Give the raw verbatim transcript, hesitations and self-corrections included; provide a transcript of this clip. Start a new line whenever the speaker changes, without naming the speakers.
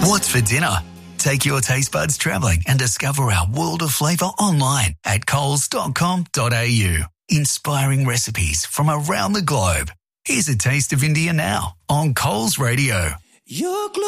What's for dinner? Take your taste buds travelling and discover our world of flavour online at coles dot com dot a u. Inspiring recipes from around the globe. Here's a taste of India now on Coles Radio.
Your